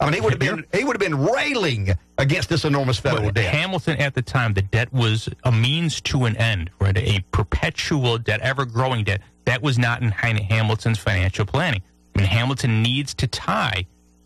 I mean, he would have been railing against this enormous federal debt. Hamilton at the time, the debt was a means to an end, right? A perpetual debt, ever-growing debt. That was not in Hamilton's financial planning. I mean, Hamilton needs to tie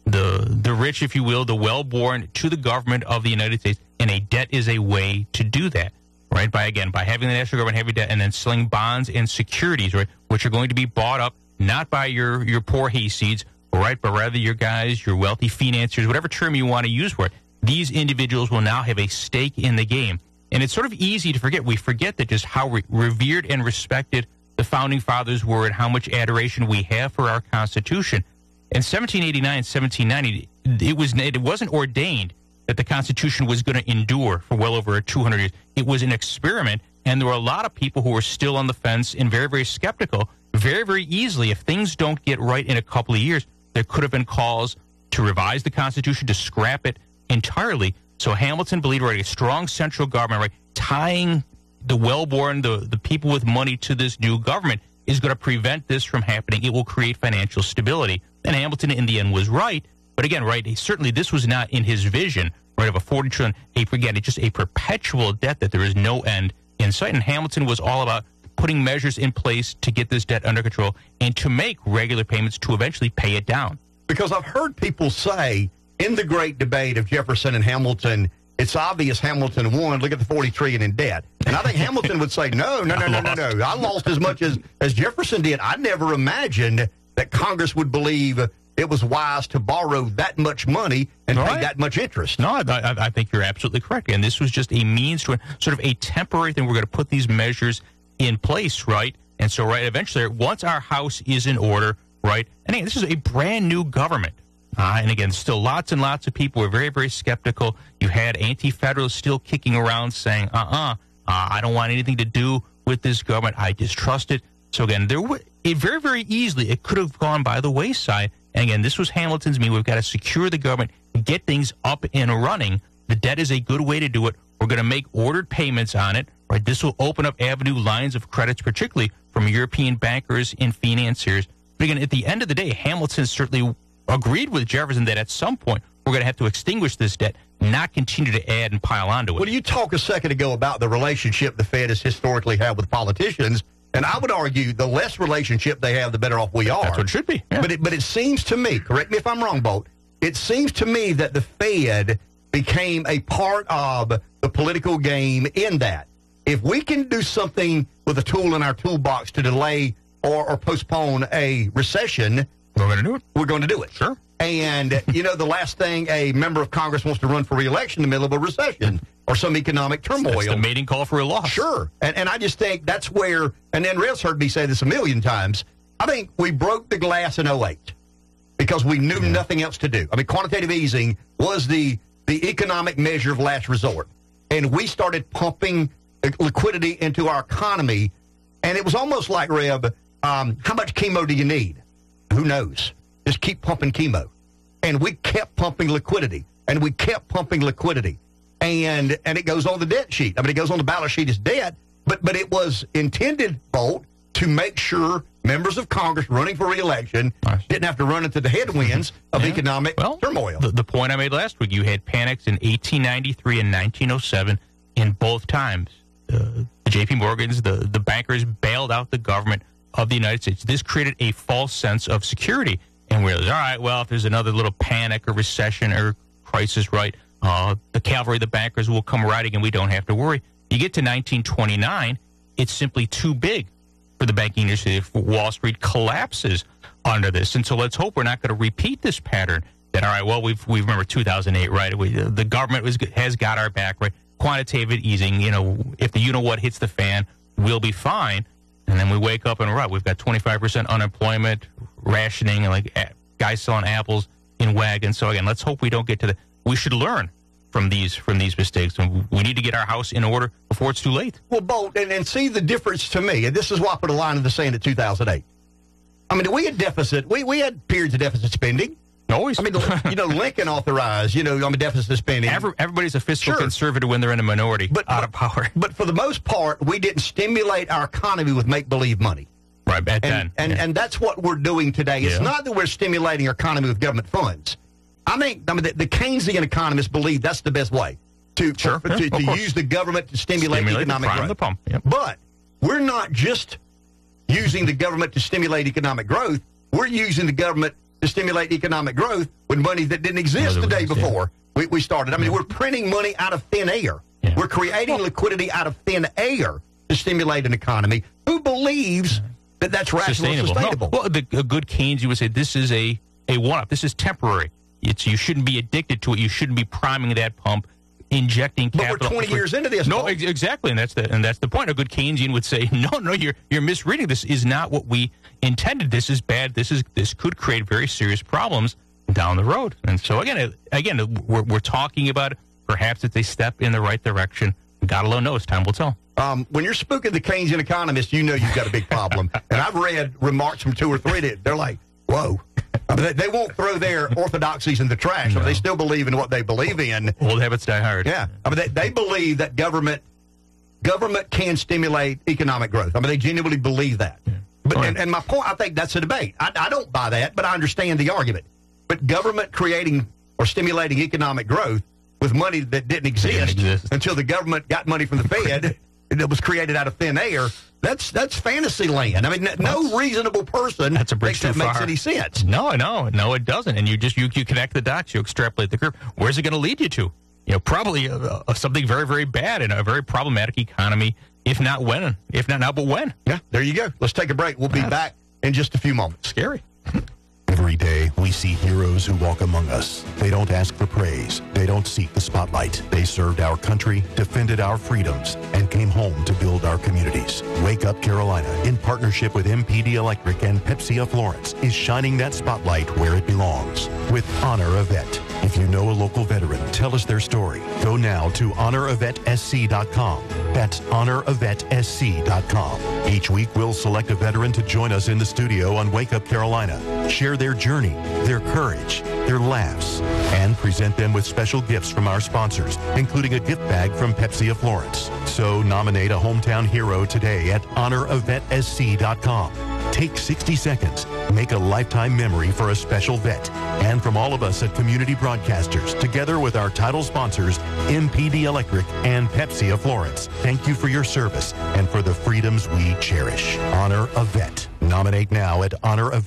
the rich, if you will, the well-born, to the government of the United States, and a debt is a way to do that, right? By having the national government have debt and then selling bonds and securities, right, which are going to be bought up not by your poor hayseeds, right, but rather your guys, your wealthy financiers, whatever term you want to use for it. These individuals will now have a stake in the game. And it's sort of easy to forget. We forget that just how revered and respected the Founding Fathers were and how much adoration we have for our Constitution. In 1789 and 1790, it wasn't ordained that the Constitution was going to endure for well over 200 years. It was an experiment, and there were a lot of people who were still on the fence and very, very skeptical. Very, very easily, if things don't get right in a couple of years, there could have been calls to revise the Constitution, to scrap it entirely. So Hamilton believed, right, a strong central government, right, tying the well-born, the people with money to this new government is going to prevent this from happening. It will create financial stability. And Hamilton, in the end, was right. But again, right, certainly this was not in his vision, right, of a $40 trillion, again, just a perpetual debt that there is no end in sight. And Hamilton was all about putting measures in place to get this debt under control and to make regular payments to eventually pay it down. Because I've heard people say in the great debate of Jefferson and Hamilton, it's obvious Hamilton won. Look at the $40 trillion in debt. And I think Hamilton would say, no. I lost as much as Jefferson did. I never imagined that Congress would believe it was wise to borrow that much money and pay that much interest. No, I think you're absolutely correct. And this was just a means to sort of a temporary thing. We're going to put these measures in place, right? And so, right, eventually, once our house is in order, right, and again, this is a brand new government. And again, still lots and lots of people were very, very skeptical. You had anti-federalists still kicking around saying, I don't want anything to do with this government. I distrust it. So again, very, very easily, it could have gone by the wayside. And again, this was Hamilton's mean. We've got to secure the government, get things up and running. The debt is a good way to do it. We're going to make ordered payments on it. Right, this will open up avenue lines of credits, particularly from European bankers and financiers. But again, at the end of the day, Hamilton certainly agreed with Jefferson that at some point we're going to have to extinguish this debt, not continue to add and pile onto it. Well, you talked a second ago about the relationship the Fed has historically had with politicians, and I would argue the less relationship they have, the better off we are. That's what it should be. Yeah. But it seems to me, correct me if I'm wrong, Bolt, it seems to me that the Fed became a part of the political game in that. If we can do something with a tool in our toolbox to delay or postpone a recession, we're going to do it. We're going to do it. Sure. And, the last thing a member of Congress wants to run for re-election in the middle of a recession or some economic turmoil. That's the mating call for a loss. Sure. And I just think that's where, and then Rev's heard me say this a million times, I think we broke the glass in 2008 because we knew nothing else to do. I mean, quantitative easing was the economic measure of last resort. And we started pumping liquidity into our economy, and it was almost like, Rev, how much chemo do you need? Who knows? Just keep pumping chemo. And we kept pumping liquidity, and we kept pumping liquidity. And it goes on the debt sheet. I mean, it goes on the balance sheet as debt, but it was intended, Bolt, to make sure members of Congress running for re-election didn't have to run into the headwinds of economic turmoil. The point I made last week, you had panics in 1893 and 1907 in both times. The J.P. Morgans, the bankers bailed out the government of the United States. This created a false sense of security. And we realized, all right, well, if there's another little panic or recession or crisis, right, the cavalry, the bankers will come riding and we don't have to worry. You get to 1929, it's simply too big for the banking industry. Wall Street collapses under this. And so let's hope we're not going to repeat this pattern that, all right, well, we remember 2008, right? The government has got our back, right? Quantitative easing, if the you-know-what hits the fan, we'll be fine. And then we wake up and, right, we've got 25% unemployment, rationing, and like guys selling apples in wagons. So, again, let's hope we don't get to we should learn from these mistakes. And we need to get our house in order before it's too late. Well, Bolt, and see the difference to me, and this is why I put a line in the sand at 2008. I mean, we had deficit. We had periods of deficit spending. Always. I mean, Lincoln authorized, deficit spending. Everybody's a fiscal conservative when they're in a minority, out of power. But for the most part, we didn't stimulate our economy with make-believe money. Right, back then. And that's what we're doing today. It's not that we're stimulating our economy with government funds. I mean, the Keynesian economists believe that's the best way to use the government to stimulate economic growth. The pump. Yep. But we're not just using the government to stimulate economic growth. We're using the government to stimulate economic growth with money that didn't exist the day before we started. I mean, we're printing money out of thin air. Yeah. We're creating liquidity out of thin air to stimulate an economy. Who believes that that's rational and sustainable? No. Well, a good Keynesian would say this is a one-up. This is temporary. You shouldn't be addicted to it. You shouldn't be priming that pump, injecting capital. But we're 20 years into this. No, exactly, and that's the point. A good Keynesian would say, no, you're misreading. This is not what we intended. This is bad. This could create very serious problems down the road. And so again, we're talking about it. Perhaps it's a step in the right direction. God alone knows. Time will tell. When you're spooking the Keynesian economist, you know you've got a big problem. And I've read remarks from 2 or 3 that they're like, whoa. I mean, they won't throw their orthodoxies in the trash. No. I mean, they still believe in what they believe in. Old habits die hard. Yeah. I mean, they believe that government can stimulate economic growth. I mean, they genuinely believe that. Yeah. But and my point, I think that's a debate. I don't buy that, but I understand the argument. But government creating or stimulating economic growth with money that didn't exist until the government got money from the Fed that was created out of thin air, that's fantasy land. I mean, no reasonable person thinks that makes any sense. No, it doesn't. And you connect the dots, you extrapolate the curve. Where's it going to lead you to? Probably something very, very bad in a very problematic economy. If not now, but when? Yeah, there you go. Let's take a break. We'll be back in just a few moments. Scary. Every day, we see heroes who walk among us. They don't ask for praise. They don't seek the spotlight. They served our country, defended our freedoms, and came home to build our communities. Wake Up Carolina, in partnership with MPD Electric and Pepsi of Florence, is shining that spotlight where it belongs with Honor a Vet. If you know a local veteran, tell us their story. Go now to honoravetsc.com. That's honoravetsc.com. Each week, we'll select a veteran to join us in the studio on Wake Up Carolina. Share their journey, their courage, their laughs, and present them with special gifts from our sponsors, including a gift bag from Pepsi of Florence. So nominate a hometown hero today at honoravetsc.com. Take 60 seconds. Make a lifetime memory for a special vet. And from all of us at Community Broadcasters, together with our title sponsors, MPD Electric and Pepsi of Florence, thank you for your service and for the freedoms we cherish. Honor a Vet. Nominate now at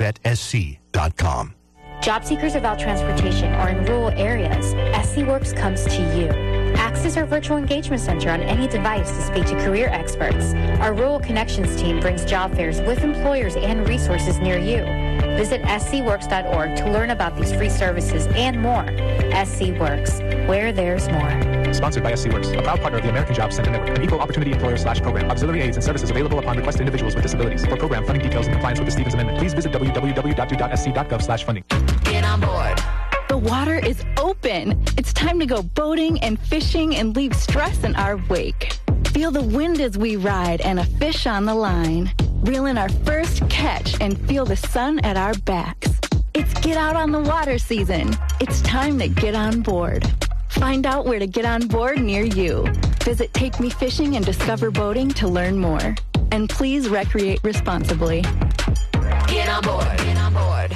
honoravetsc.com. Job seekers without transportation or in rural areas, SC Works comes to you. Access our virtual engagement center on any device to speak to career experts. Our Rural Connections team brings job fairs with employers and resources near you. Visit scworks.org to learn about these free services and more. SC Works, where there's more. Sponsored by SC Works, a proud partner of the American Job Center Network, an equal opportunity employer/program. Auxiliary aids and services available upon request to individuals with disabilities. For program funding details and compliance with the Stevens Amendment, please visit www.do.sc.gov/funding. Get on board. The water is open. It's time to go boating and fishing and leave stress in our wake. Feel the wind as we ride and a fish on the line. Reel in our first catch and feel the sun at our backs. It's get out on the water season. It's time to get on board. Find out where to get on board near you. Visit Take Me Fishing and Discover Boating to learn more. And please recreate responsibly. Get on board. Get on board.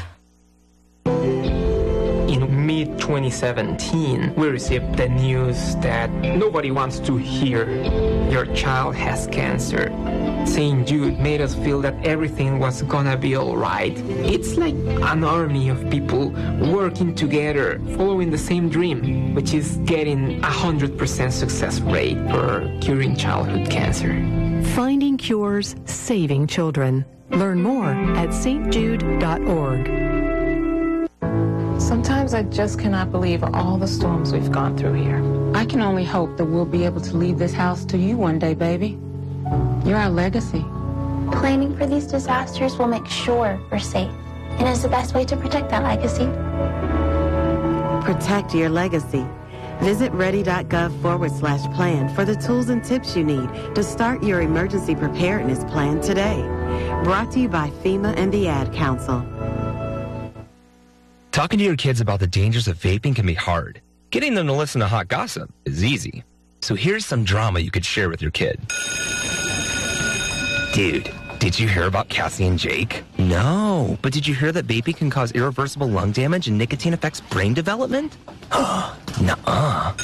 In mid-2017, we received the news that nobody wants to hear your child has cancer. St. Jude made us feel that everything was gonna be alright. It's like an army of people working together, following the same dream, which is getting 100% success rate for curing childhood cancer. Finding cures, saving children. Learn more at stjude.org. Sometimes I just cannot believe all the storms we've gone through here. I can only hope that we'll be able to leave this house to you one day, baby. You're our legacy. Planning for these disasters will make sure we're safe and is the best way to protect that legacy. Protect your legacy. Visit ready.gov/plan for the tools and tips you need to start your emergency preparedness plan today. Brought to you by FEMA and the Ad Council. Talking to your kids about the dangers of vaping can be hard. Getting them to listen to hot gossip is easy. So here's some drama you could share with your kid. Dude, Did you hear about Cassie and Jake? No, but did you hear that vaping can cause irreversible lung damage and nicotine affects brain development? Nuh-uh.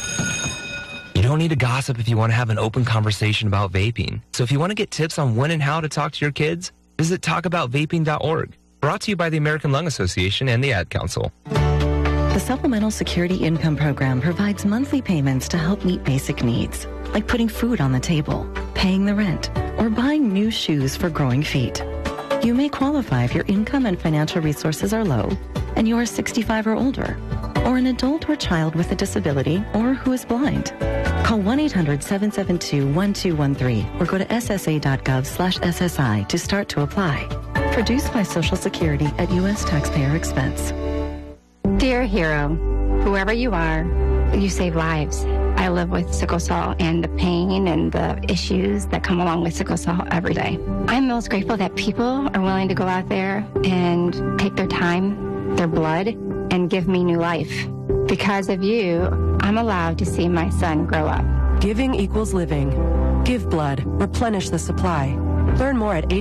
You don't need to gossip if you want to have an open conversation about vaping. So if you want to get tips on when and how to talk to your kids, visit talkaboutvaping.org. Brought to you by the American Lung Association and the Ad Council. The Supplemental Security Income Program provides monthly payments to help meet basic needs, like putting food on the table, paying the rent, or buying new shoes for growing feet. You may qualify if your income and financial resources are low and you are 65 or older, or an adult or child with a disability or who is blind. Call 1-800-772-1213 or go to ssa.gov/SSI to start to apply. Produced by Social Security at U.S. taxpayer expense. Dear hero, whoever you are, you save lives. I live with sickle cell and the pain and the issues that come along with sickle cell every day. I'm most grateful that people are willing to go out there and take their time, their blood, and give me new life. Because of you, I'm allowed to see my son grow up. Giving equals living. Give blood. Replenish the supply. Learn more at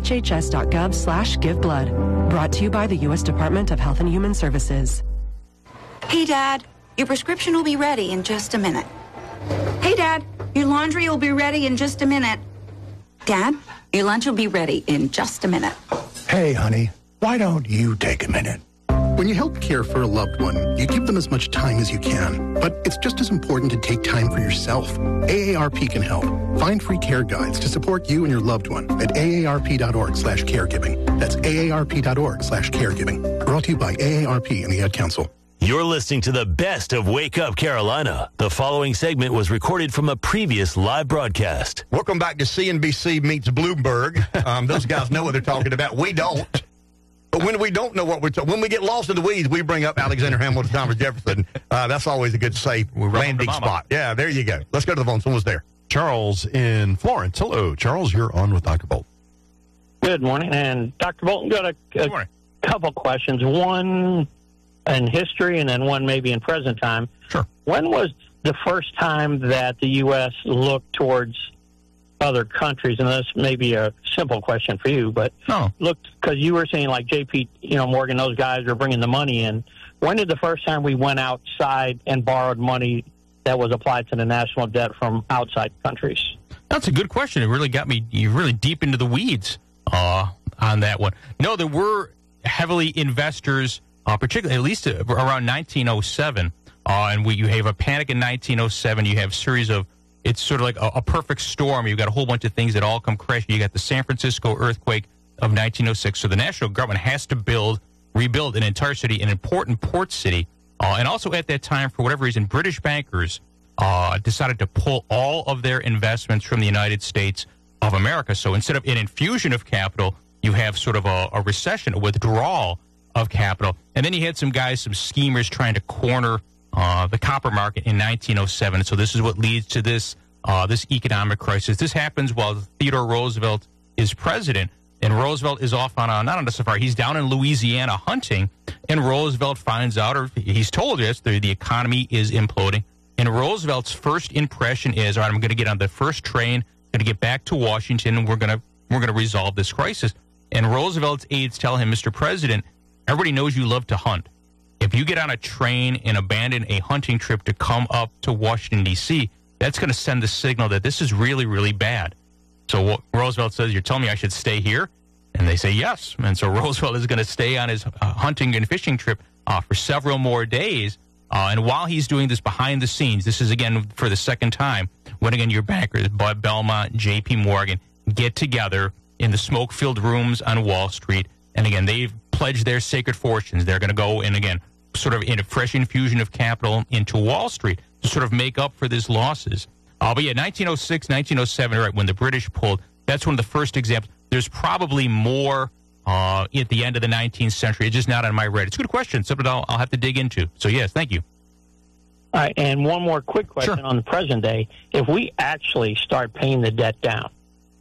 hhs.gov/giveblood. Brought to you by the U.S. Department of Health and Human Services. Hey, Dad, your prescription will be ready in just a minute. Hey, Dad, your laundry will be ready in just a minute. Dad, your lunch will be ready in just a minute. Hey, honey, why don't you take a minute? When you help care for a loved one, you give them as much time as you can. But it's just as important to take time for yourself. AARP can help. Find free care guides to support you and your loved one at aarp.org/caregiving. That's aarp.org/caregiving. Brought to you by AARP and the Ad Council. You're listening to the best of Wake Up Carolina. The following segment was recorded from a previous live broadcast. Welcome back to CNBC Meets Bloomberg. Those guys know what they're talking about. We don't. But when we don't know what we're talking, when we get lost in the weeds, we bring up Alexander Hamilton, Thomas Jefferson. That's always a good safe landing spot. Yeah, there you go. Let's go to the phone. Someone's there. Charles in Florence. Hello, Charles. You're on with Dr. Bolton. Good morning. And Dr. Bolton, got a couple questions. One in history and then one maybe in present time. Sure. When was the first time that the U.S. looked towards other countries? And this may be a simple question for you, but looked, because you were saying like JP, Morgan, those guys are bringing the money in. When did the first time we went outside and borrowed money that was applied to the national debt from outside countries? That's a good question. It really got me really deep into the weeds on that one. No, there were heavily investors, particularly at least around 1907. And you have a panic in 1907. You have a series of, it's sort of like a perfect storm. You've got a whole bunch of things that all come crashing. You got the San Francisco earthquake of 1906. So the national government has to rebuild an entire city, an important port city. And also at that time, for whatever reason, British bankers decided to pull all of their investments from the United States of America. So instead of an infusion of capital, you have sort of a recession, a withdrawal of capital. And then you had some guys, some schemers trying to corner the copper market in 1907. So this is what leads to this economic crisis. This happens while Theodore Roosevelt is president. And Roosevelt is off on not on a safari. He's down in Louisiana hunting. And Roosevelt finds out, or he's told us, the economy is imploding. And Roosevelt's first impression is, all right, I'm going to get on the first train, going to get back to Washington, and we're going to resolve this crisis. And Roosevelt's aides tell him, Mr. President, everybody knows you love to hunt. If you get on a train and abandon a hunting trip to come up to Washington, D.C., that's going to send the signal that this is really, really bad. So what Roosevelt says, you're telling me I should stay here? And they say yes. And so Roosevelt is going to stay on his hunting and fishing trip for several more days. And while he's doing this behind the scenes, this is, again, for the second time, when, again, your bankers, Bud Belmont, J.P. Morgan, get together in the smoke-filled rooms on Wall Street. And, again, they've pledged their sacred fortunes. They're going to go and, again, sort of in a fresh infusion of capital into Wall Street to sort of make up for these losses. But, yeah, 1906, 1907, right, when the British pulled, that's one of the first examples. There's probably more at the end of the 19th century. It's just not on my radar. It's a good question, something I'll have to dig into. So, yes, thank you. All right, and one more quick question on the present day. If we actually start paying the debt down,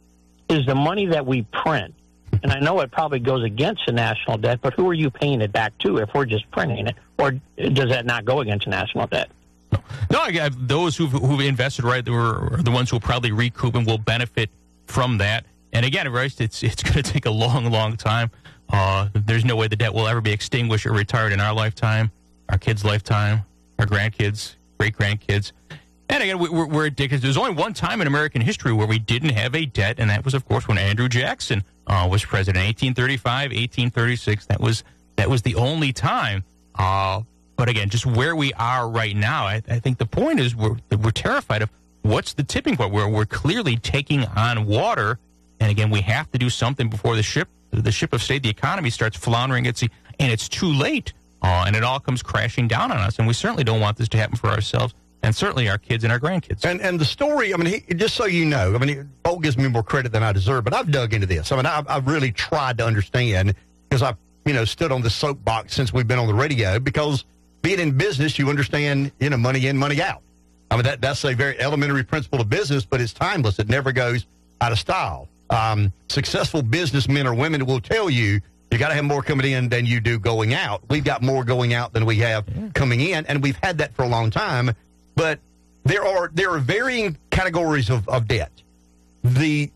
is the money that we print, and I know it probably goes against the national debt, but who are you paying it back to if we're just printing it? Or does that not go against national debt? No, those who've invested, right, are the ones who will probably recoup and will benefit from that. And again, Bryce, it's going to take a long, long time. There's no way the debt will ever be extinguished or retired in our lifetime, our kids' lifetime, our grandkids, great-grandkids. And again, we're addicted. There's only one time in American history where we didn't have a debt, and that was, of course, when Andrew Jackson was president, 1835, 1836. That was the only time. But again, just where we are right now, I think the point is we're terrified of what's the tipping point where we're clearly taking on water. And again, we have to do something before the ship of state, the economy, starts floundering at sea, and it's too late. And it all comes crashing down on us. And we certainly don't want this to happen for ourselves, and certainly our kids and our grandkids. And the story, I mean, just so you know, I mean, Bo gives me more credit than I deserve, but I've dug into this. I mean, I've really tried to understand, because I've, stood on the soapbox since we've been on the radio, because being in business, you understand, money in, money out. I mean, that's a very elementary principle of business, but it's timeless. It never goes out of style. Successful businessmen or women will tell you got to have more coming in than you do going out. We've got more going out than we have coming in, and we've had that for a long time. But there are varying categories of debt. The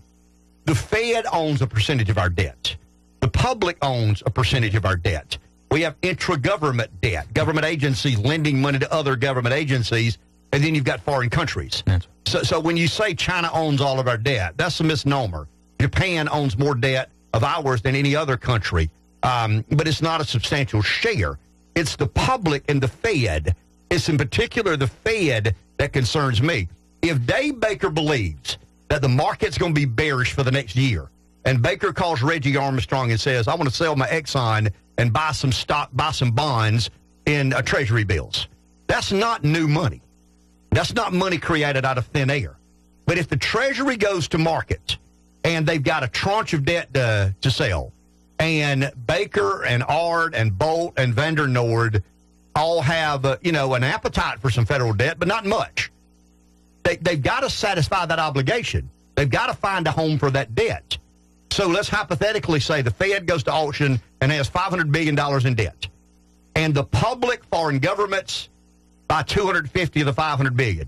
Fed owns a percentage of our debt. The public owns a percentage of our debt. We have intra-government debt, government agencies lending money to other government agencies, and then you've got foreign countries. So when you say China owns all of our debt, that's a misnomer. Japan owns more debt of ours than any other country, but it's not a substantial share. It's the public and the Fed. It's in particular the Fed that concerns me. If Dave Baker believes that the market's going to be bearish for the next year, and Baker calls Reggie Armstrong and says, I want to sell my Exxon and buy some stock, buy some bonds in Treasury bills, that's not new money. That's not money created out of thin air. But if the Treasury goes to market and they've got a tranche of debt to sell, and Baker and Ard and Bolt and Vandernord all have, an appetite for some federal debt, but not much. They've got to satisfy that obligation. They've got to find a home for that debt. So let's hypothetically say the Fed goes to auction and has $500 billion in debt, and the public, foreign governments, buy $250 of the $500 billion.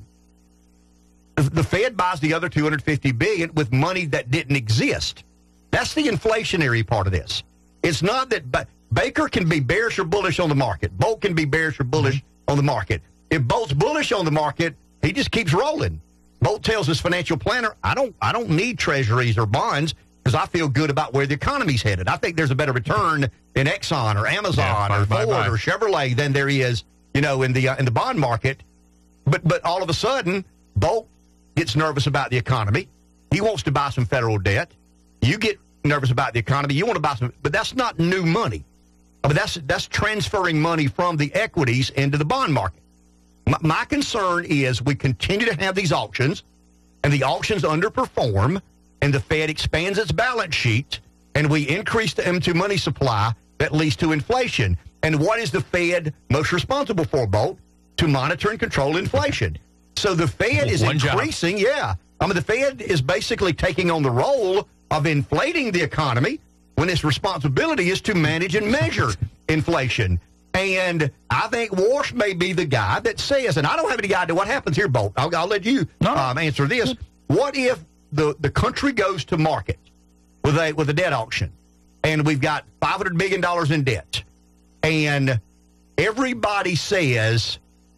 The Fed buys the other $250 billion with money that didn't exist. That's the inflationary part of this. It's not that Baker can be bearish or bullish on the market. Bolt can be bearish or bullish on the market. If Bolt's bullish on the market, he just keeps rolling. Bolt tells his financial planner, I don't need treasuries or bonds because I feel good about where the economy's headed. I think there's a better return in Exxon or Amazon or Ford or Chevrolet than there is, in the bond market. But all of a sudden, Bolt gets nervous about the economy. He wants to buy some federal debt. You get nervous about the economy. You want to buy some, but that's not new money. I mean, that's transferring money from the equities into the bond market. My concern is we continue to have these auctions, and the auctions underperform, and the Fed expands its balance sheet, and we increase the M2 money supply that leads to inflation. And what is the Fed most responsible for, Bolt? To monitor and control inflation. So the Fed is increasing, I mean, the Fed is basically taking on the role of inflating the economy when its responsibility is to manage and measure inflation. And I think Walsh may be the guy that says, and I don't have any idea what happens here, Bolt. I'll let you answer this. What if the country goes to market with a debt auction, and we've got $500 billion in debt, and everybody says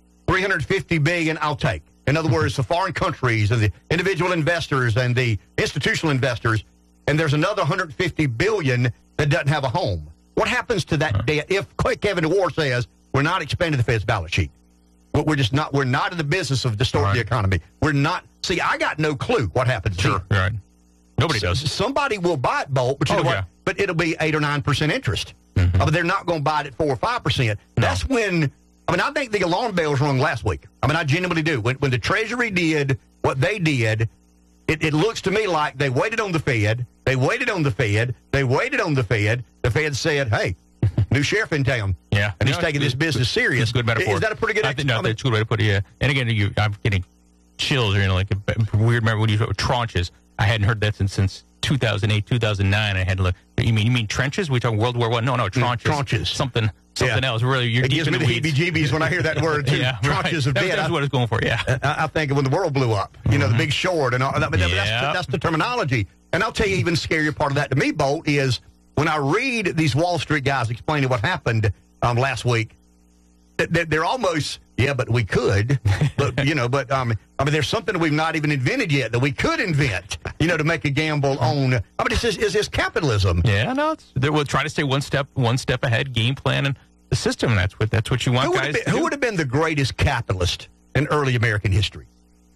$350 billion I'll take. In other words, the foreign countries and the individual investors and the institutional investors, and there's another $150 billion that doesn't have a home. What happens to that debt if Kevin DeWar says we're not expanding the Fed's balance sheet? We're not in the business of distorting the economy. We're not. See, I got no clue what happens. Sure, right. Nobody does. Somebody will buy it, Bolt, but you know what? But it'll be 8 or 9% interest. But they're not going to buy it at 4 or 5%. That's when. I mean, I think the alarm bells rung last week. I mean, I genuinely do. When the Treasury did what they did, it looks to me like they waited on the Fed. They waited on the Fed. They waited on the Fed. The Fed said, hey, new sheriff in town. Yeah. And he's taking this business serious. Good metaphor. Is that a pretty good explanation? No, that's a good way to put it, yeah. And again, I'm getting chills, like a weird memory when you talk tranches. I hadn't heard that since 2008, 2009. I had to look. You mean trenches? We talk World War I? No, tranches. Tranches. Something else. Really, you're it deep gives me the heebie-jeebies when I hear that word, too. Tranches of debt. That's what it's going for, I think when the world blew up, the Big Short and all that. That's the terminology. And I'll tell you, even scarier part of that to me, Bolt, is when I read these Wall Street guys explaining what happened last week, they're almost, yeah, but we could. But, there's something we've not even invented yet that we could invent, to make a gamble on. It's just capitalism. Yeah, no, we'll try to stay one step ahead, game plan, and the system. That's what you want, guys. Who would have been the greatest capitalist in early American history?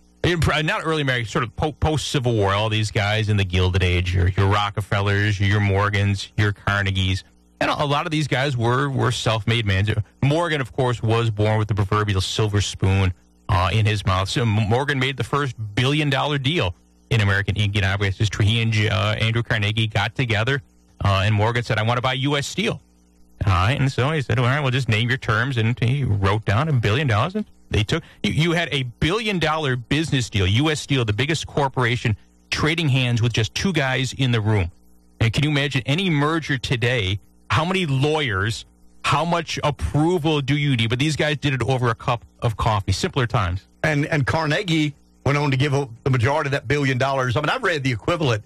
Not early American, sort of post-Civil War. All these guys in the Gilded Age, your Rockefellers, your Morgans, your Carnegies. And a lot of these guys were self-made men. Morgan, of course, was born with the proverbial silver spoon in his mouth. So Morgan made the first billion-dollar deal in American economic history. He and Andrew Carnegie got together, and Morgan said, I want to buy U.S. Steel. All right, and so he said, all right, well, just name your terms, and he wrote down $1 billion, and they took. You had a $1 billion business deal, U.S. Steel, the biggest corporation, trading hands with just two guys in the room. And can you imagine any merger today? How many lawyers, how much approval do you need? But these guys did it over a cup of coffee. Simpler times. And Carnegie went on to give the majority of that $1 billion. I've read the equivalent.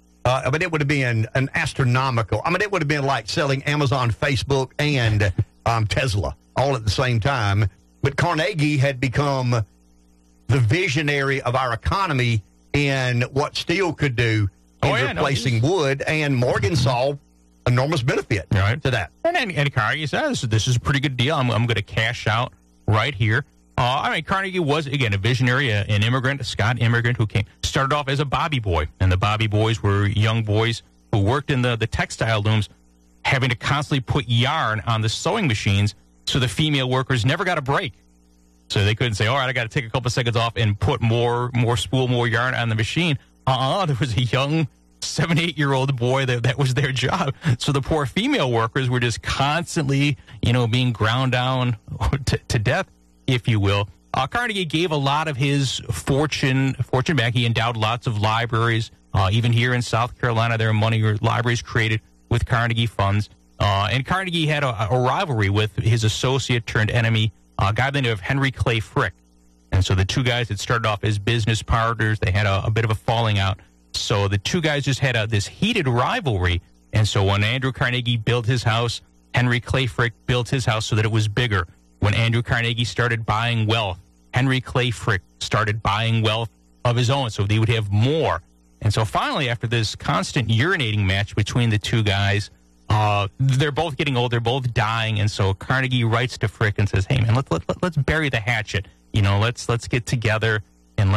It would have been an astronomical. It would have been like selling Amazon, Facebook, and Tesla all at the same time. But Carnegie had become the visionary of our economy in what steel could do in replacing wood. And Morgan saw enormous benefit to that. And Carnegie says, this is a pretty good deal. I'm going to cash out right here. Carnegie was, again, a visionary, an immigrant, a Scott immigrant who started off as a Bobby boy. And the Bobby boys were young boys who worked in the textile looms, having to constantly put yarn on the sewing machines so the female workers never got a break. So they couldn't say, all right, I got to take a couple of seconds off and put more spool, more yarn on the machine. There was a young 7-8-year-old boy that was their job. So the poor female workers were just constantly, being ground down to death, if you will. Carnegie gave a lot of his fortune back. He endowed lots of libraries. Even here in South Carolina, there are libraries created with Carnegie funds. And Carnegie had a rivalry with his associate turned enemy, a guy by the name of Henry Clay Frick. And so the two guys had started off as business partners. They had a bit of a falling out. So the two guys just had this heated rivalry. And so when Andrew Carnegie built his house, Henry Clay Frick built his house so that it was bigger. When Andrew Carnegie started buying wealth, Henry Clay Frick started buying wealth of his own so they would have more. And so finally, after this constant urinating match between the two guys, they're both getting old, they're both dying. And so Carnegie writes to Frick and says, hey, man, let's bury the hatchet. Let's get together and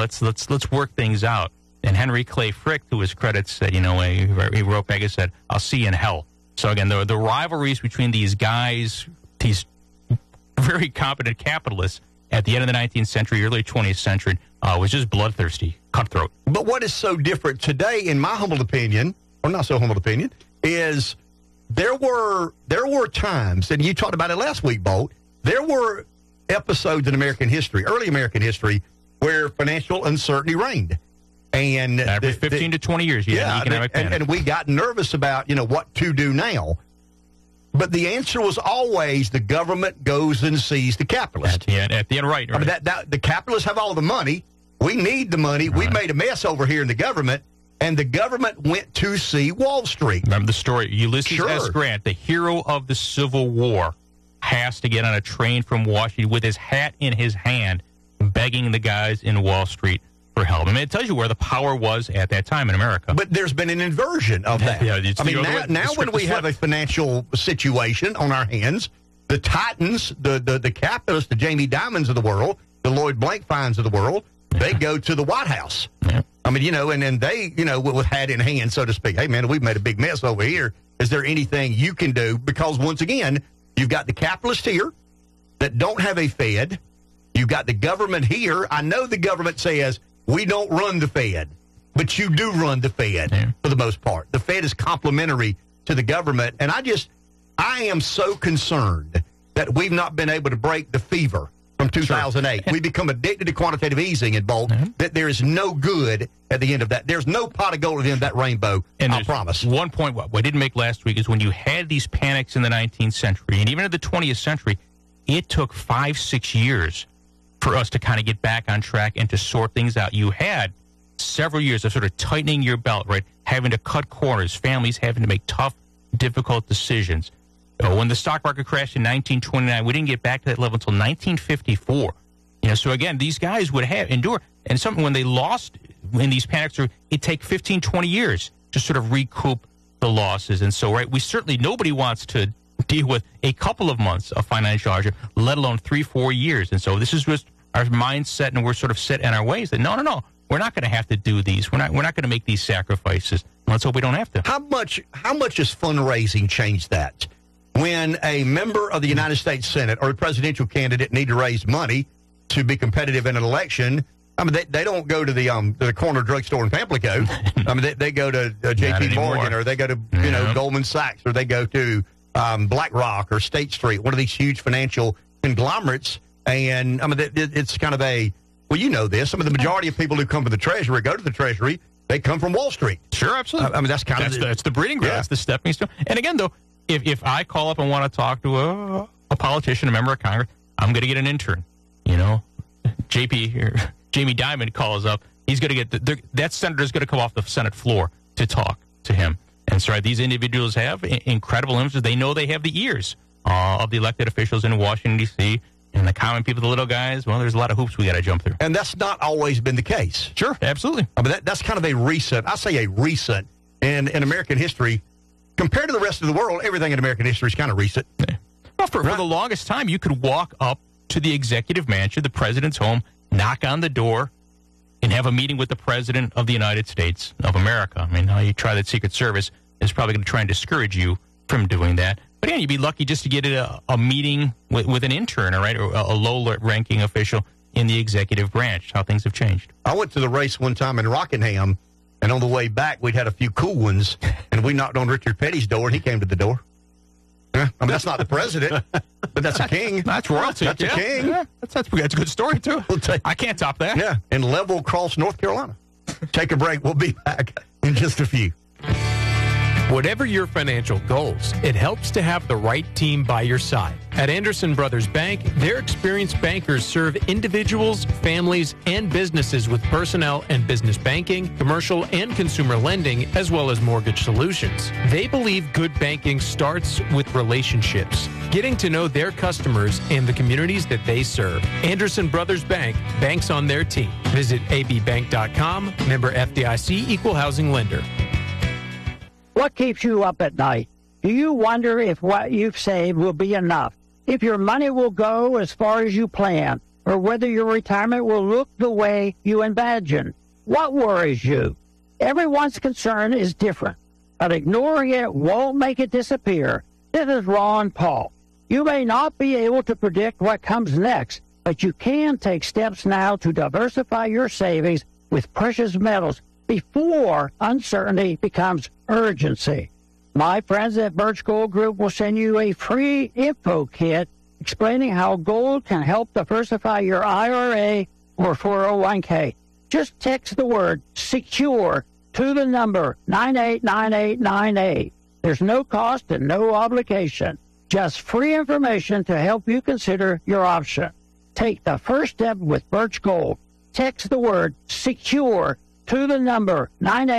let's work things out. And Henry Clay Frick, to his credit, said, he wrote back and said, I'll see you in hell. So again, the rivalries between these guys, these very competent capitalists at the end of the 19th century, early 20th century, was just bloodthirsty, cutthroat. But what is so different today, in my humble opinion, or not so humble opinion, is there were times, and you talked about it last week, Bolt, there were episodes in American history, early American history, where financial uncertainty reigned. And every 15 to 20 years, and we got nervous about, what to do now. But the answer was always the government goes and sees the capitalist. At the end, right. The capitalists have all the money. We need the money. Right. We've made a mess over here in the government, and the government went to see Wall Street. Remember the story? Ulysses S. Grant, the hero of the Civil War, has to get on a train from Washington with his hat in his hand, begging the guys in Wall Street for help. It tells you where the power was at that time in America. But there's been an inversion of that. Now when we have a financial situation on our hands, the titans, the capitalists, the Jamie Dimons of the world, the Lloyd Blankfeins of the world, they go to the White House. Yeah. And then they, with hat in hand, so to speak, hey, man, we've made a big mess over here. Is there anything you can do? Because once again, you've got the capitalists here that don't have a Fed. You've got the government here. I know the government says, we don't run the Fed, but you do run the Fed for the most part. The Fed is complementary to the government, and I am so concerned that we've not been able to break the fever from 2008. Sure. We become addicted to quantitative easing in Bolt, that there is no good at the end of that. There's no pot of gold at the end of that rainbow, and I promise. One point what I didn't make last week is when you had these panics in the 19th century, and even in the 20th century, it took 5-6 years for us to kind of get back on track and to sort things out. You had several years of sort of tightening your belt, right? Having to cut corners, families having to make tough, difficult decisions. When the stock market crashed in 1929, we didn't get back to that level until 1954. So again, these guys would endure. And when they lost in these panics, it'd take 15, 20 years to sort of recoup the losses. And so, right, nobody wants to deal with a couple of months of financial hardship, let alone 3-4 years. And so this is just our mindset, and we're sort of set in our ways that no, we're not going to have to do these. We're not going to make these sacrifices. Let's hope we don't have to. How much has fundraising changed that? When a member of the United States Senate or a presidential candidate need to raise money to be competitive in an election, I mean, they don't go to the corner drugstore in Pamplico. I mean, they go to J.P. Morgan, or they go to Goldman Sachs, or they go to BlackRock or State Street, one of these huge financial conglomerates. And I mean, it's kind of this. Some of the majority of people who come to the Treasury, go to the Treasury, they come from Wall Street. Sure, absolutely. I mean, that's the breeding ground. That's the stepping stone. And again, though, if I call up and want to talk to a politician, a member of Congress, I'm going to get an intern. Jamie Dimon calls up. He's going to get that senator's going to come off the Senate floor to talk to him. And so these individuals have incredible influence. They know they have the ears of the elected officials in Washington, D.C., and the common people, the little guys. Well, there's a lot of hoops we got to jump through. And that's not always been the case. Sure, absolutely. I mean, that's kind of a recent in American history. Compared to the rest of the world, everything in American history is kind of recent. Yeah. Well, for the longest time, you could walk up to the executive mansion, the president's home, knock on the door, and have a meeting with the president of the United States of America. I mean, how you try that Secret Service is probably going to try and discourage you from doing that. But again, you'd be lucky just to get a meeting with an intern, all right, or a low-ranking official in the executive branch. How things have changed. I went to the race one time in Rockingham, and on the way back, we'd had a few cool ones, and we knocked on Richard Petty's door, and he came to the door. Yeah. I mean, that's not the president, but that's a king. That's royalty. That's a king. Yeah, that's a good story, too. I can't top that. Yeah, in Level Cross, North Carolina. Take a break. We'll be back in just a few. Whatever your financial goals, it helps to have the right team by your side. At Anderson Brothers Bank, their experienced bankers serve individuals, families, and businesses with personnel and business banking, commercial and consumer lending, as well as mortgage solutions. They believe good banking starts with relationships, getting to know their customers and the communities that they serve. Anderson Brothers Bank, banks on their team. Visit abbank.com, member FDIC, equal housing lender. What keeps you up at night? Do you wonder if what you've saved will be enough? If your money will go as far as you plan? Or whether your retirement will look the way you imagine? What worries you? Everyone's concern is different, but ignoring it won't make it disappear. This is Ron Paul. You may not be able to predict what comes next, but you can take steps now to diversify your savings with precious metals before uncertainty becomes urgency. My friends at Birch Gold Group will send you a free info kit explaining how gold can help diversify your IRA or 401k. Just text the word SECURE to the number 989898. There's no cost and no obligation. Just free information to help you consider your option. Take the first step with Birch Gold. Text the word SECURE to the number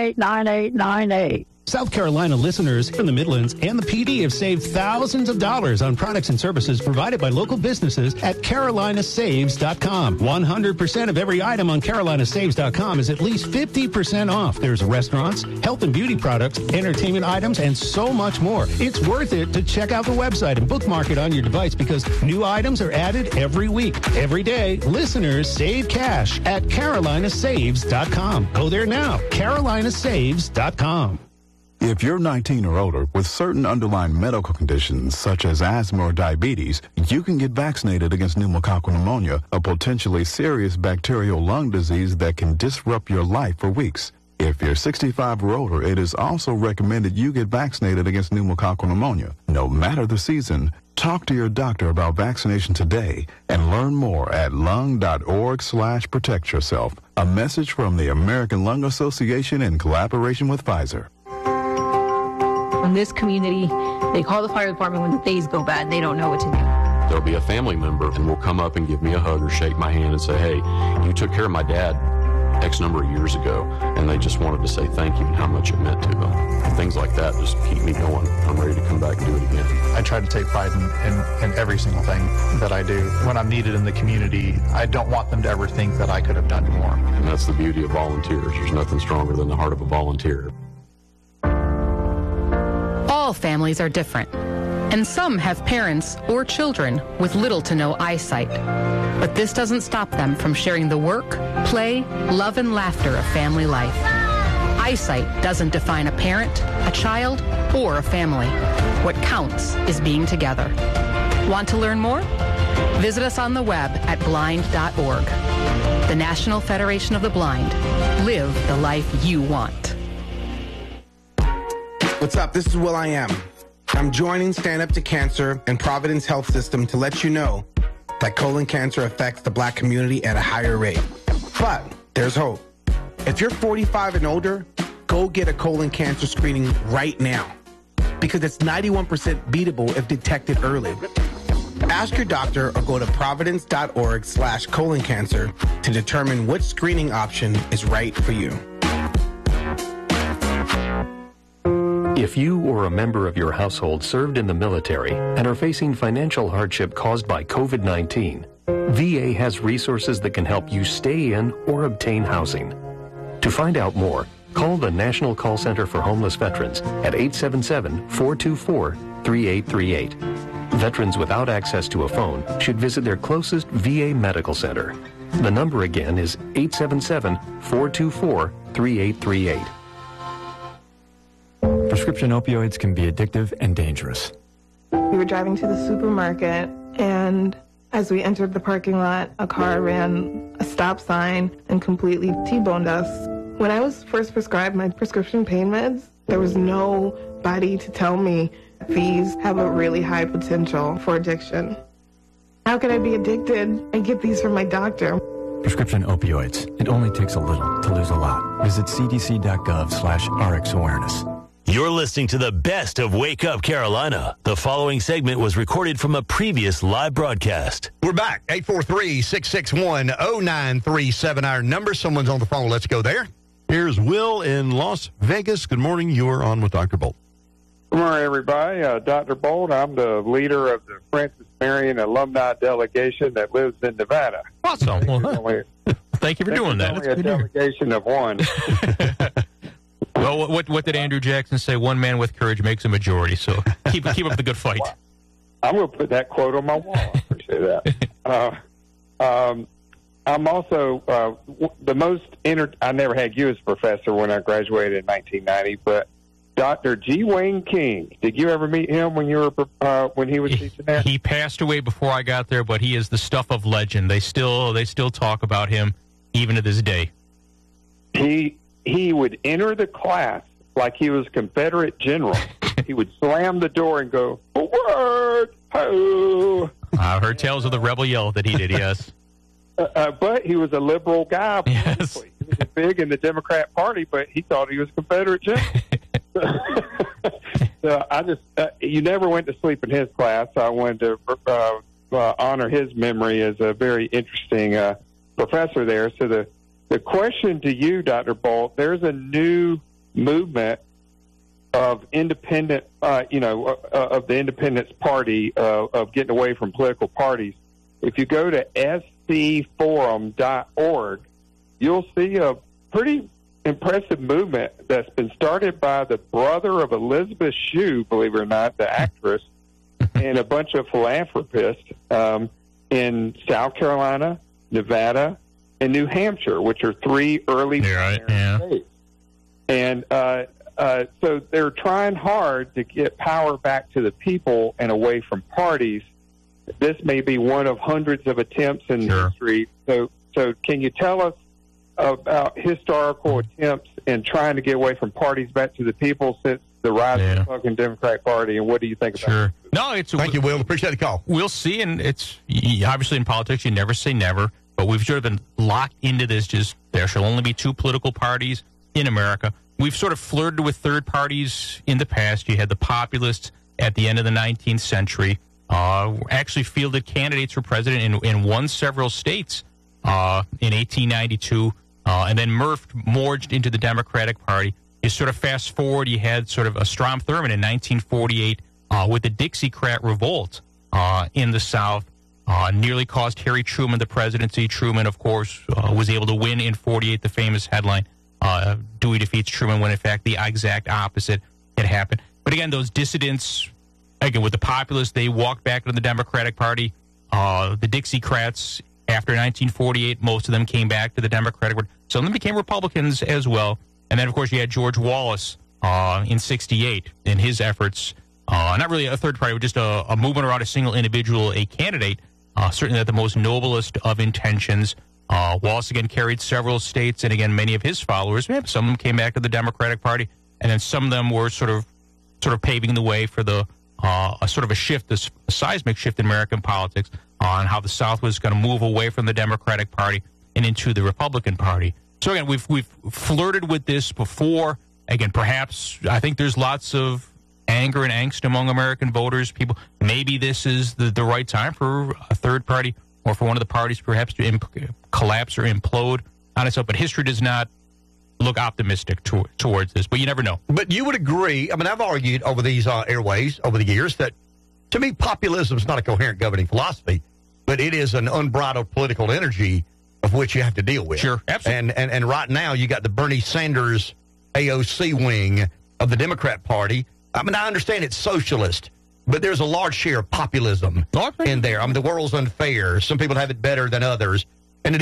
989898. South Carolina listeners from the Midlands and the PD have saved thousands of dollars on products and services provided by local businesses at carolinasaves.com. 100% of every item on carolinasaves.com is at least 50% off. There's restaurants, health and beauty products, entertainment items, and so much more. It's worth it to check out the website and bookmark it on your device because new items are added every week. Every day, listeners save cash at carolinasaves.com. Go there now, carolinasaves.com. If you're 19 or older with certain underlying medical conditions such as asthma or diabetes, you can get vaccinated against pneumococcal pneumonia, a potentially serious bacterial lung disease that can disrupt your life for weeks. If you're 65 or older, it is also recommended you get vaccinated against pneumococcal pneumonia. No matter the season, talk to your doctor about vaccination today and learn more at lung.org/protect yourself. A message from the American Lung Association in collaboration with Pfizer. In this community, they call the fire department when things go bad and they don't know what to do. There'll be a family member and will come up and give me a hug or shake my hand and say, hey, you took care of my dad X number of years ago, and they just wanted to say thank you and how much it meant to them. Things like that just keep me going. I'm ready to come back and do it again. I try to take pride in every single thing that I do. When I'm needed in the community, I don't want them to ever think that I could have done more. And that's the beauty of volunteers. There's nothing stronger than the heart of a volunteer. All families are different, and some have parents or children with little to no eyesight. But this doesn't stop them from sharing the work, play, love, and laughter of family life. Eyesight doesn't define a parent, a child, or a family. What counts is being together. Want to learn more? Visit us on the web at blind.org. The National Federation of the Blind. Live the life you want. What's up? This is will.i.am. I'm joining Stand Up to Cancer and Providence Health System to let you know that colon cancer affects the Black community at a higher rate. But there's hope. If you're 45 and older, go get a colon cancer screening right now, because it's 91% beatable if detected early. Ask your doctor or go to providence.org/colon cancer to determine which screening option is right for you. If you or a member of your household served in the military and are facing financial hardship caused by COVID-19, VA has resources that can help you stay in or obtain housing. To find out more, call the National Call Center for Homeless Veterans at 877-424-3838. Veterans without access to a phone should visit their closest VA medical center. The number again is 877-424-3838. Prescription opioids can be addictive and dangerous. We were driving to the supermarket, and as we entered the parking lot, a car ran a stop sign and completely T-boned us. When I was first prescribed my prescription pain meds, there was nobody to tell me these have a really high potential for addiction. How can I be addicted? I get these from my doctor. Prescription opioids. It only takes a little to lose a lot. Visit cdc.gov/RxAwareness. You're listening to the best of Wake Up Carolina. The following segment was recorded from a previous live broadcast. We're back. 843-661-0937. Our number. Someone's on the phone. Let's go there. Here's Will in Las Vegas. Good morning. You are on with Dr. Bolt. Good morning, everybody. Dr. Bolt, I'm the leader of the Francis Marion Alumni Delegation that lives in Nevada. Awesome. Well, thank you for doing that. Only a delegation of one. Well, what did Andrew Jackson say? One man with courage makes a majority. So keep up the good fight. I'm going to put that quote on my wall. I appreciate that. I'm also the most I never had you as professor when I graduated in 1990, but Dr. G. Wayne King. Did you ever meet him when you were when he was teaching there? He passed away before I got there, but he is the stuff of legend. They still talk about him even to this day. He would enter the class like he was Confederate general. He would slam the door and go, "Forward, ho!" I've heard tales of the rebel yell that he did. Yes, but he was a liberal guy. Yes, he was big in the Democrat Party, but he thought he was Confederate general. So I just you never went to sleep in his class. So I wanted to honor his memory as a very interesting professor there. So the question to you, Dr. Bolt, there's a new movement of independent, of the Independence Party, of getting away from political parties. If you go to scforum.org, you'll see a pretty impressive movement that's been started by the brother of Elizabeth Shue, believe it or not, the actress, and a bunch of philanthropists in South Carolina, Nevada, and New Hampshire, which are three early states. And so they're trying hard to get power back to the people and away from parties. This may be one of hundreds of attempts in history. So can you tell us about historical attempts in trying to get away from parties back to the people since the rise of the Republican Democratic Party, and what do you think about it? No, Thank you, Will. Appreciate the call. We'll see, and it's obviously in politics, you never say never. But we've sort of been locked into this, just there shall only be two political parties in America. We've sort of flirted with third parties in the past. You had the populists at the end of the 19th century, actually fielded candidates for president and won several states in 1892. and then Murph merged into the Democratic Party. You sort of fast forward, you had sort of a Strom Thurmond in 1948 with the Dixiecrat revolt in the South. Nearly cost Harry Truman the presidency. Truman, of course, was able to win in 48, the famous headline, Dewey defeats Truman, when in fact the exact opposite had happened. But again, those dissidents, again, with the populists, they walked back into the Democratic Party. The Dixiecrats, after 1948, most of them came back to the Democratic Party. Some of them became Republicans as well. And then, of course, you had George Wallace in 68 in his efforts. Not really a third party, but just a movement around a single individual, a candidate, certainly at the most noblest of intentions. Wallace, again, carried several states, and again, many of his followers, some of them came back to the Democratic Party, and then some of them were sort of paving the way for the a sort of a shift, a seismic shift in American politics on how the South was going to move away from the Democratic Party and into the Republican Party. So again, we've flirted with this before. Again, perhaps I think there's lots of anger and angst among American voters. People, maybe this is the right time for a third party or for one of the parties perhaps to collapse or implode on itself. But history does not look optimistic towards this, but you never know. But you would agree, I mean, I've argued over these airways over the years that, to me, populism is not a coherent governing philosophy, but it is an unbridled political energy of which you have to deal with. Sure, absolutely. And right now, you got the Bernie Sanders AOC wing of the Democrat Party. I mean, I understand it's socialist, but there's a large share of populism in there. I mean, the world's unfair. Some people have it better than others. And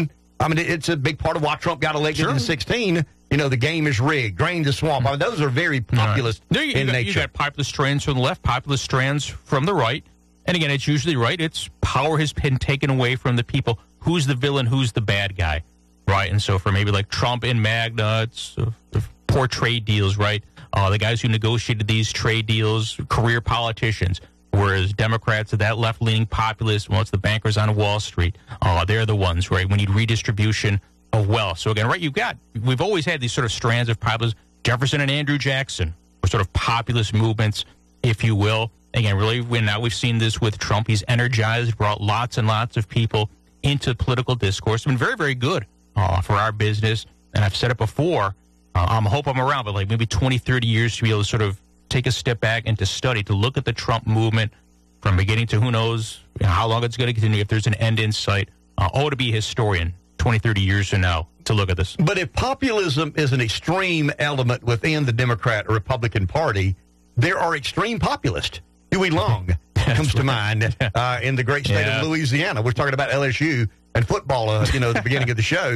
it's a big part of why Trump got elected in 2016. You know, the game is rigged, drain the swamp. I mean, those are very populist in nature. You got populist strands from the left, populist strands from the right. And again, it's usually right. It's power has been taken away from the people. Who's the villain? Who's the bad guy? Right? And so for maybe like Trump and MAGA, it's poor trade deals, right? The guys who negotiated these trade deals, career politicians, whereas Democrats are that left-leaning populist, well, it's the bankers on Wall Street. They're the ones, right? We need redistribution of wealth. So again, right, we've always had these sort of strands of populists. Jefferson and Andrew Jackson were sort of populist movements, if you will. Again, really, now we've seen this with Trump. He's energized, brought lots and lots of people into political discourse. It's been very, very good for our business. And I've said it before, I hope I'm around, but like maybe 20, 30 years to be able to sort of take a step back and to study, to look at the Trump movement from beginning to who knows how long it's going to continue, if there's an end in sight. To be a historian 20, 30 years from now to look at this. But if populism is an extreme element within the Democrat or Republican Party, there are extreme populists. Huey Long comes to mind in the great state of Louisiana. We're talking about LSU and football, at the beginning of the show.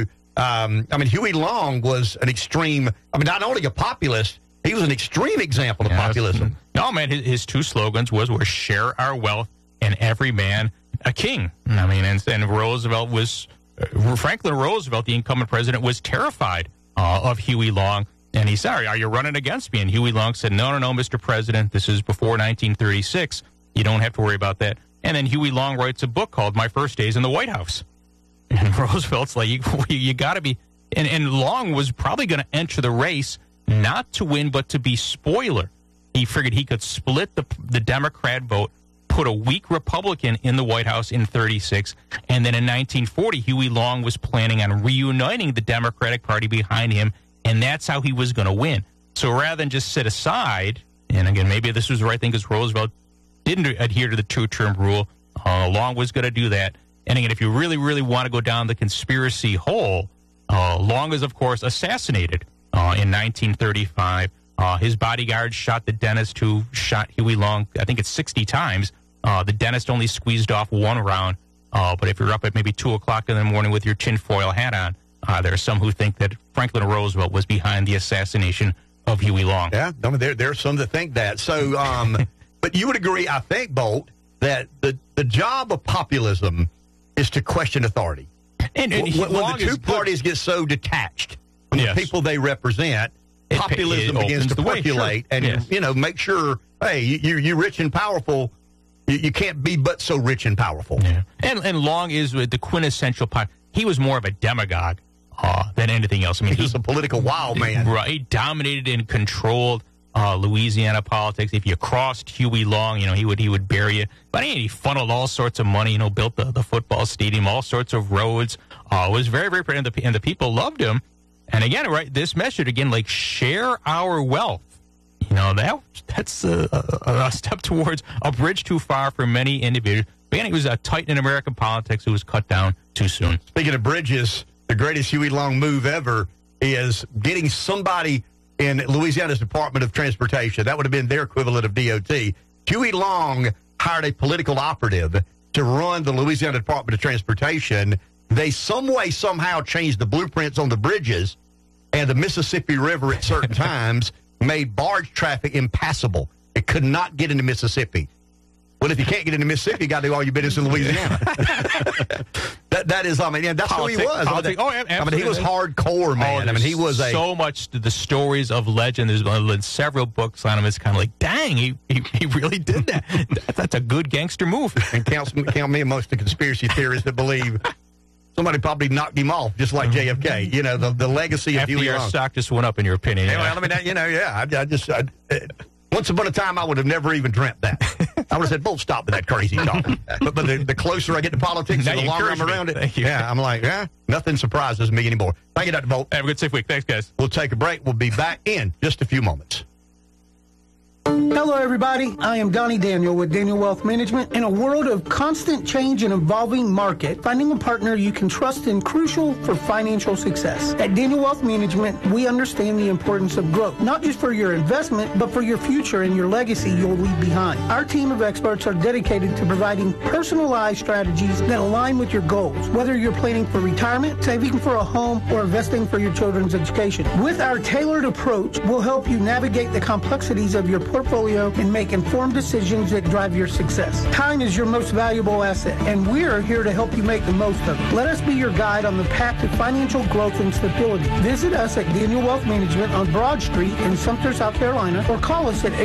Huey Long was an extreme, not only a populist, he was an extreme example of populism. No, man, his two slogans we're share our wealth and every man a king. And Roosevelt Franklin Roosevelt, the incumbent president, was terrified of Huey Long. And he said, are you running against me? And Huey Long said, no, Mr. President, this is before 1936. You don't have to worry about that. And then Huey Long writes a book called My First Days in the White House. And Roosevelt's like, you got to be. And Long was probably going to enter the race not to win, but to be spoiler. He figured he could split the Democrat vote, put a weak Republican in the White House in 36. And then in 1940, Huey Long was planning on reuniting the Democratic Party behind him. And that's how he was going to win. So rather than just sit aside, and again, maybe this was the right thing because Roosevelt didn't adhere to the two-term rule. Long was going to do that. And again, if you really, really want to go down the conspiracy hole, Long is, of course, assassinated in 1935. His bodyguard shot the dentist who shot Huey Long, I think it's 60 times. The dentist only squeezed off one round. But if you're up at maybe 2 o'clock in the morning with your tinfoil hat on, there are some who think that Franklin Roosevelt was behind the assassination of Huey Long. Yeah, there are some that think that. So, but you would agree, I think, Bolt, that the job of populism is to question authority. And when the two parties get so detached from the people they represent, populism begins to percolate and, make sure, hey, you're rich and powerful. You can't be but so rich and powerful. Yeah. And Long is the quintessential he was more of a demagogue than anything else. He was a political wild man. Right. He dominated and controlled Louisiana politics. If you crossed Huey Long, he would bury you. But he funneled all sorts of money, built the football stadium, all sorts of roads, was very, very pretty, and the people loved him. And again, right, this message again, like share our wealth. You know, that's a step towards a bridge too far for many individuals. But again, it was a titan in American politics who was cut down too soon. Speaking of bridges, the greatest Huey Long move ever is getting somebody in Louisiana's Department of Transportation. That would have been their equivalent of DOT. Huey Long hired a political operative to run the Louisiana Department of Transportation. They some way, somehow changed the blueprints on the bridges, and the Mississippi River at certain times made barge traffic impassable. It could not get into Mississippi. Well, if you can't get into Mississippi, you got to do all your business in Louisiana. that is, I mean, that's who he was. I mean, he was hardcore, man. I mean, he was so much the stories of legend. There's been several books on him. It's kind of like, dang, he really did that. That's a good gangster move. And count me amongst the conspiracy theorists that believe somebody probably knocked him off, just like JFK. You know, the legacy of Huey Long. FDR stock just went up, in your opinion. Yeah. Well, I mean, once upon a time, I would have never even dreamt that. I would have said, "Bolt, stop with that crazy talk." But the closer I get to politics, and the longer I'm around it, I'm like, nothing surprises me anymore. Thank you, Dr. Bolt. Have a good safe week. Thanks, guys. We'll take a break. We'll be back in just a few moments. Hello, everybody. I am Donnie Daniel with Daniel Wealth Management. In a world of constant change and evolving market, finding a partner you can trust is crucial for financial success. At Daniel Wealth Management, we understand the importance of growth, not just for your investment, but for your future and your legacy you'll leave behind. Our team of experts are dedicated to providing personalized strategies that align with your goals, whether you're planning for retirement, saving for a home, or investing for your children's education. With our tailored approach, we'll help you navigate the complexities of your portfolio and make informed decisions that drive your success. Time is your most valuable asset, and we're here to help you make the most of it. Let us be your guide on the path to financial growth and stability. Visit us at Daniel Wealth Management on Broad Street in Sumter, South Carolina, or call us at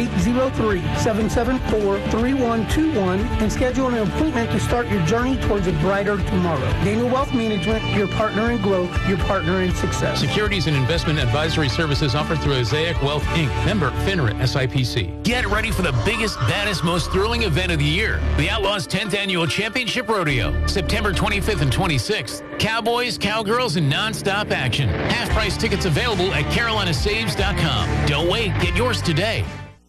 803-774-3121 and schedule an appointment to start your journey towards a brighter tomorrow. Daniel Wealth Management, your partner in growth, your partner in success. Securities and investment advisory services offered through Osaic Wealth, Inc., member FINRA SIPC. Get ready for the biggest, baddest, most thrilling event of the year. The Outlaws 10th Annual Championship Rodeo. September 25th and 26th. Cowboys, cowgirls, and non-stop action. Half-price tickets available at carolinasaves.com. Don't wait. Get yours today.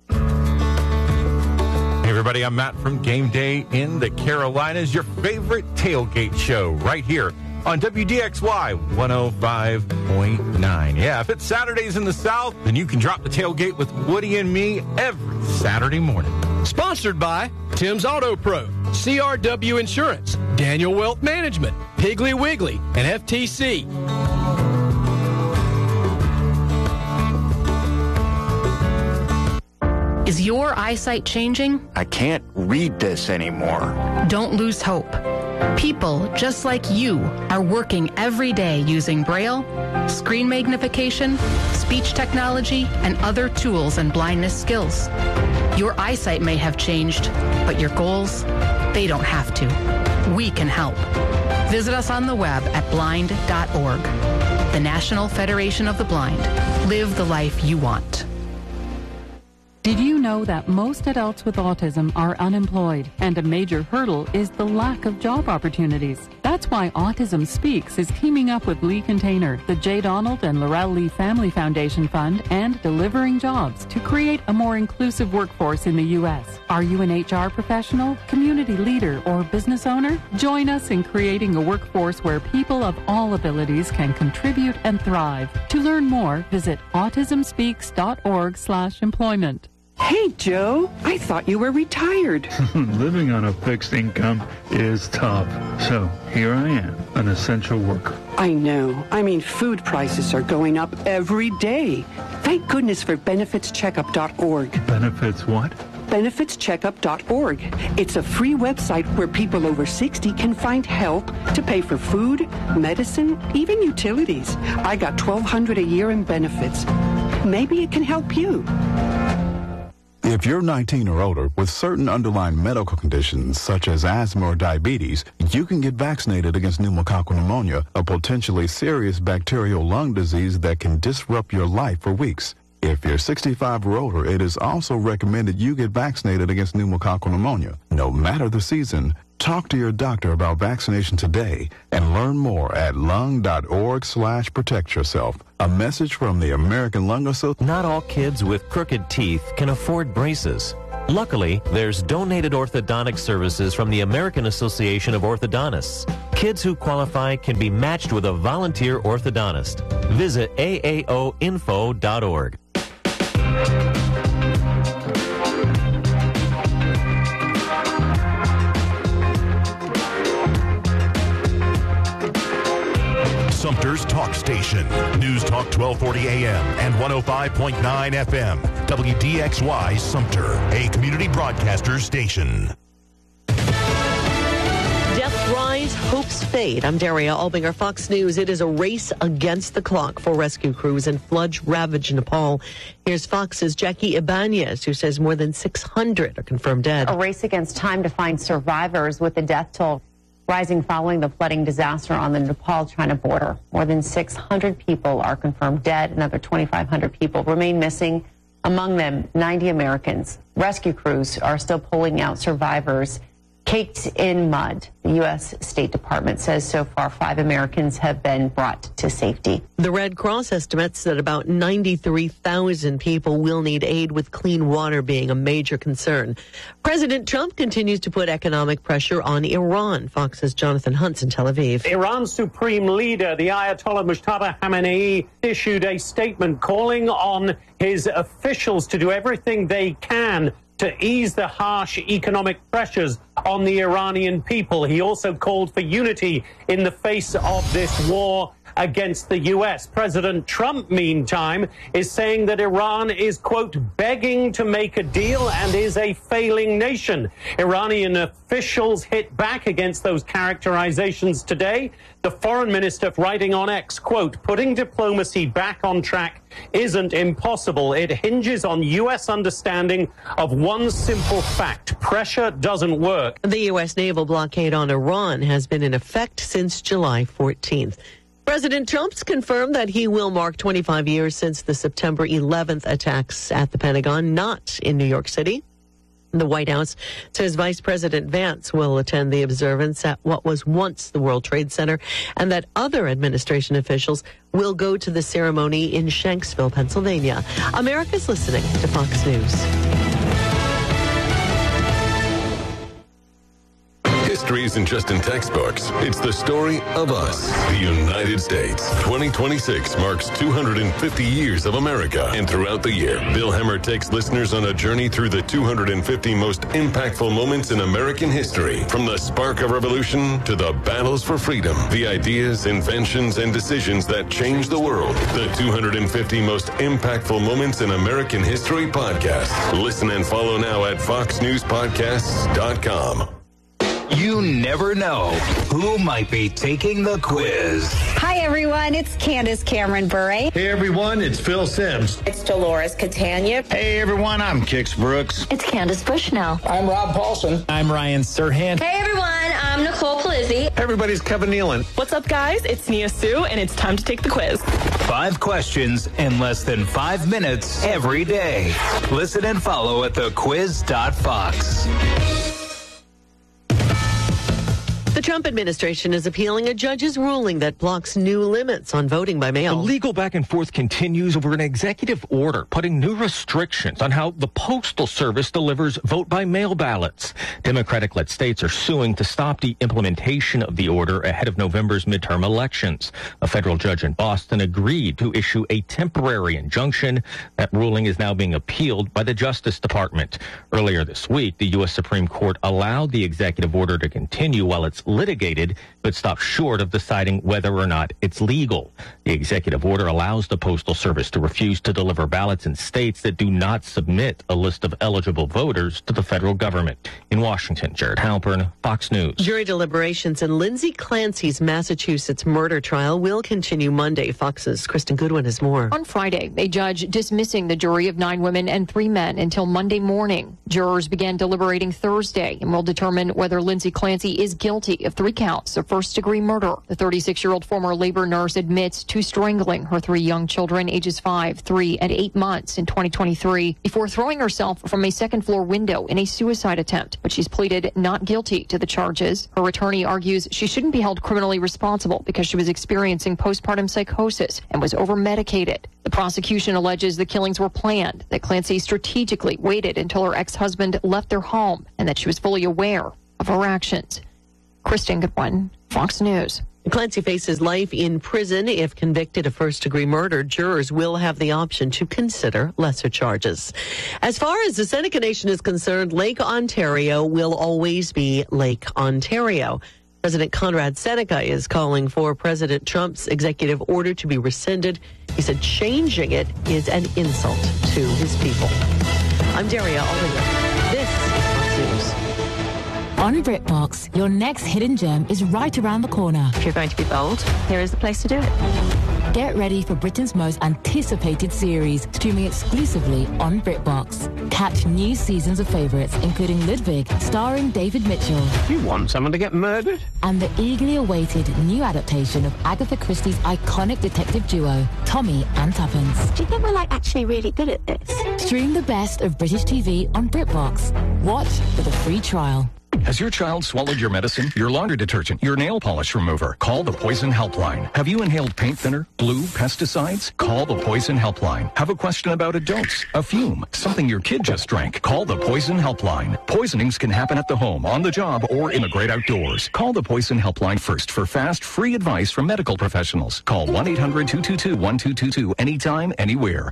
Hey everybody, I'm Matt from Game Day in the Carolinas, your favorite tailgate show right here on WDXY 105.9. Yeah, if it's Saturdays in the South, then you can drop the tailgate with Woody and me every Saturday morning. Sponsored by Tim's Auto Pro, CRW Insurance, Daniel Wealth Management, Piggly Wiggly, and FTC. Is your eyesight changing? I can't read this anymore. Don't lose hope. People just like you are working every day using Braille, screen magnification, speech technology, and other tools and blindness skills. Your eyesight may have changed, but your goals, they don't have to. We can help. Visit us on the web at blind.org. The National Federation of the Blind. Live the life you want. Did you know that most adults with autism are unemployed, and a major hurdle is the lack of job opportunities? That's why Autism Speaks is teaming up with Lee Container, the J. Donald and Laurel Lee Family Foundation Fund, and Delivering Jobs to create a more inclusive workforce in the U.S. Are you an HR professional, community leader, or business owner? Join us in creating a workforce where people of all abilities can contribute and thrive. To learn more, visit autismspeaks.org/employment. Hey, Joe, I thought you were retired. Living on a fixed income is tough. So here I am, an essential worker. I know. I mean, food prices are going up every day. Thank goodness for benefitscheckup.org. Benefits what? benefitscheckup.org. It's a free website where people over 60 can find help to pay for food, medicine, even utilities. I got $1,200 a year in benefits. Maybe it can help you. If you're 19 or older with certain underlying medical conditions such as asthma or diabetes, you can get vaccinated against pneumococcal pneumonia, a potentially serious bacterial lung disease that can disrupt your life for weeks. If you're 65 or older, it is also recommended you get vaccinated against pneumococcal pneumonia. No matter the season, Talk to your doctor about vaccination today and learn more at lung.org/protect yourself. A message from the American Lung Association. Not all kids with crooked teeth can afford braces. Luckily, there's donated orthodontic services from the American Association of Orthodontists. Kids who qualify can be matched with a volunteer orthodontist. Visit aaoinfo.org. Sumter's Talk Station. News Talk 1240 AM and 105.9 FM. WDXY Sumter, a community broadcaster station. Deaths rise, hopes fade. I'm Daria Albinger, Fox News. It is a race against the clock for rescue crews in flood-ravaged Nepal. Here's Fox's Jackie Ibanez, who says more than 600 are confirmed dead. A race against time to find survivors, with the death toll rising following the flooding disaster on the Nepal-China border. More than 600 people are confirmed dead. Another 2,500 people remain missing, among them 90 Americans. Rescue crews are still pulling out survivors caked in mud. The U.S. State Department says so far 5 Americans have been brought to safety. The Red Cross estimates that about 93,000 people will need aid, with clean water being a major concern. President Trump continues to put economic pressure on Iran. Fox's Jonathan Hunt's in Tel Aviv. Iran's supreme leader, the Ayatollah Mustafa Khamenei, issued a statement calling on his officials to do everything they can to ease the harsh economic pressures on the Iranian people. He also called for unity in the face of this war against the U.S. President Trump, meantime, is saying that Iran is, quote, begging to make a deal and is a failing nation. Iranian officials hit back against those characterizations today. The foreign minister writing on X, quote, putting diplomacy back on track isn't impossible. It hinges on U.S. understanding of one simple fact: pressure doesn't work. The U.S. naval blockade on Iran has been in effect since July 14th. President Trump's confirmed that he will mark 25 years since the September 11th attacks at the Pentagon, not in New York City. The White House says Vice President Vance will attend the observance at what was once the World Trade Center, and that other administration officials will go to the ceremony in Shanksville, Pennsylvania. America's listening to Fox News. History isn't just in textbooks. It's the story of us, the United States. 2026 marks 250 years of America. And throughout the year, Bill Hemmer takes listeners on a journey through the 250 most impactful moments in American history. From the spark of revolution to the battles for freedom, the ideas, inventions, and decisions that changed the world. The 250 most impactful moments in American history podcast. Listen and follow now at foxnewspodcasts.com. You never know who might be taking the quiz. Hi, everyone. It's Candace Cameron Bure. Hey, everyone. It's Phil Sims. It's Dolores Catania. Hey, everyone. I'm Kix Brooks. It's Candace Bushnell. I'm Rob Paulson. I'm Ryan Serhant. Hey, everyone. I'm Nicole Palizzi. Everybody's Kevin Nealon. What's up, guys? It's Nia Sue, and it's time to take the quiz. 5 questions in less than 5 minutes every day. Listen and follow at thequiz.fox. The Trump administration is appealing a judge's ruling that blocks new limits on voting by mail. The legal back and forth continues over an executive order putting new restrictions on how the Postal Service delivers vote-by-mail ballots. Democratic-led states are suing to stop the implementation of the order ahead of November's midterm elections. A federal judge in Boston agreed to issue a temporary injunction. That ruling is now being appealed by the Justice Department. Earlier this week, the U.S. Supreme Court allowed the executive order to continue while it's litigated, but stopped short of deciding whether or not it's legal. The executive order allows the Postal Service to refuse to deliver ballots in states that do not submit a list of eligible voters to the federal government. In Washington, Jared Halpern, Fox News. Jury deliberations in Lindsay Clancy's Massachusetts murder trial will continue Monday. Fox's Kristen Goodwin has more. On Friday, a judge dismissing the jury of 9 women and 3 men until Monday morning. Jurors began deliberating Thursday and will determine whether Lindsay Clancy is guilty guilty of 3 counts of first-degree murder. The 36-year-old former labor nurse admits to strangling her 3 young children, ages 5, 3, and 8 months in 2023, before throwing herself from a second-floor window in a suicide attempt. But she's pleaded not guilty to the charges. Her attorney argues she shouldn't be held criminally responsible because she was experiencing postpartum psychosis and was over-medicated. The prosecution alleges the killings were planned, that Clancy strategically waited until her ex-husband left their home, and that she was fully aware of her actions. Kristen Goodwin, Fox News. Clancy faces life in prison. If convicted of first-degree murder, jurors will have the option to consider lesser charges. As far as the Seneca Nation is concerned, Lake Ontario will always be Lake Ontario. President Conrad Seneca is calling for President Trump's executive order to be rescinded. He said changing it is an insult to his people. I'm Daria Oliver. This is Fox News. On BritBox, your next hidden gem is right around the corner. If you're going to be bold, here is the place to do it. Get ready for Britain's most anticipated series, streaming exclusively on BritBox. Catch new seasons of favourites, including Ludwig, starring David Mitchell. You want someone to get murdered? And the eagerly awaited new adaptation of Agatha Christie's iconic detective duo, Tommy and Tuppence. Do you think we're actually really good at this? Stream the best of British TV on BritBox. Watch with a free trial. Has your child swallowed your medicine, your laundry detergent, your nail polish remover? Call the Poison Helpline. Have you inhaled paint thinner, glue, pesticides? Call the Poison Helpline. Have a question about a dose, a fume, something your kid just drank? Call the Poison Helpline. Poisonings can happen at the home, on the job, or in the great outdoors. Call the Poison Helpline first for fast, free advice from medical professionals. Call 1-800-222-1222 anytime, anywhere.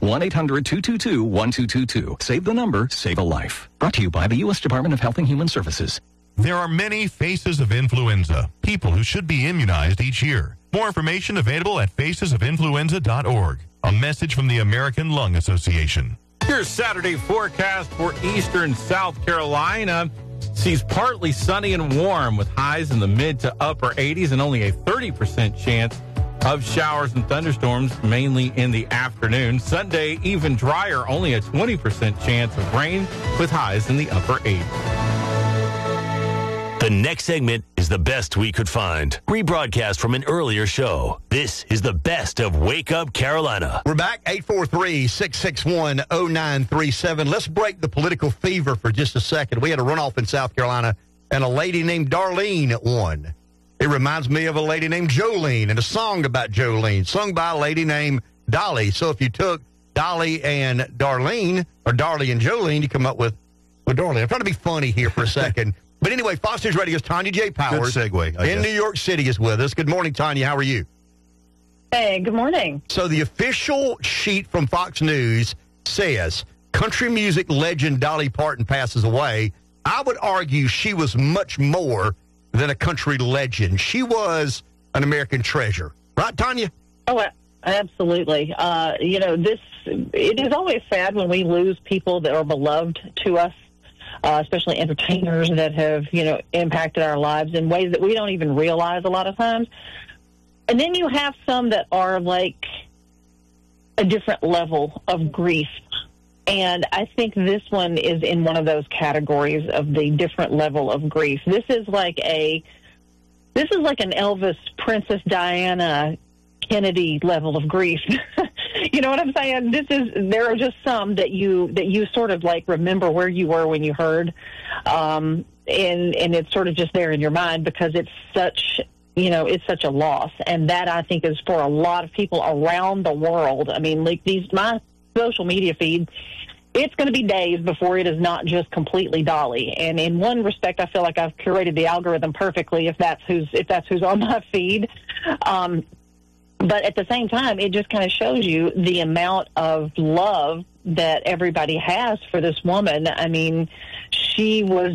1-800-222-1222. Save the number, save a life. Brought to you by the U.S. Department of Health and Human Services. There are many faces of influenza, people who should be immunized each year. More information available at facesofinfluenza.org. A message from the American Lung Association. Your Saturday forecast for eastern South Carolina sees partly sunny and warm with highs in the mid to upper 80s and only a 30% chance of showers and thunderstorms, mainly in the afternoon. Sunday, even drier, only a 20% chance of rain with highs in the upper 80s. The next segment is the best we could find. Rebroadcast from an earlier show. This is the best of Wake Up Carolina. We're back, 843-661-0937. Let's break the political fever for just a second. We had a runoff in South Carolina, and a lady named Darlene won. It reminds me of a lady named Jolene and a song about Jolene, sung by a lady named Dolly. So if you took Dolly and Darlene, or Dolly and Jolene, you come up with Darlene. I'm trying to be funny here for a second. But anyway, Fox News Radio's Tanya J. Powers Good segue, in New York City is with us. Good morning, Tanya. How are you? Hey, good morning. So the official sheet from Fox News says country music legend Dolly Parton passes away. I would argue she was much more than a country legend. She was an American treasure. Right, Tanya? Oh, absolutely. It is always sad when we lose people that are beloved to us. Especially entertainers that have, impacted our lives in ways that we don't even realize a lot of times. And then you have some that are like a different level of grief. And I think this one is in one of those categories of the different level of grief. This is like an Elvis, Princess Diana, Kennedy level of grief. You know what I'm saying? There are just some that you sort of like remember where you were when you heard, and it's sort of just there in your mind because it's such a loss, and that I think is for a lot of people around the world. I mean, like my social media feed, it's going to be days before it is not just completely Dolly. And in one respect, I feel like I've curated the algorithm perfectly if that's who's on my feed. But at the same time, it just kind of shows you the amount of love that everybody has for this woman. I mean, she was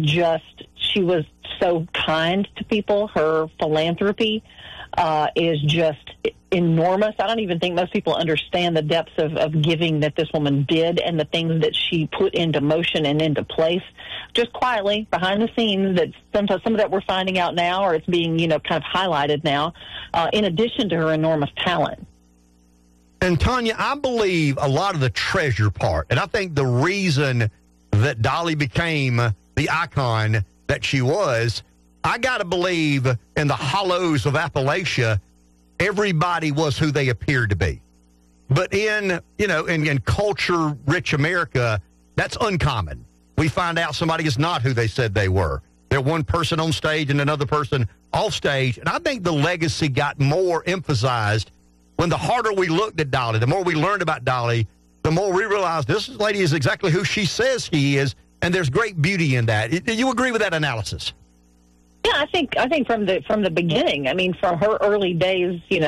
so kind to people. Her philanthropy is just enormous. I don't even think most people understand the depths of giving that this woman did and the things that she put into motion and into place just quietly behind the scenes that sometimes some of that we're finding out now, or it's being, kind of highlighted now, in addition to her enormous talent. And Tanya, I believe a lot of the treasure part, and I think the reason that Dolly became the icon that she was I got to believe in the hollows of Appalachia, everybody was who they appeared to be. But in culture-rich America, that's uncommon. We find out somebody is not who they said they were. They're one person on stage and another person off stage. And I think the legacy got more emphasized when the harder we looked at Dolly, the more we learned about Dolly, the more we realized this lady is exactly who she says she is, and there's great beauty in that. Do you agree with that analysis? Yeah, I think from the beginning. I mean, from her early days,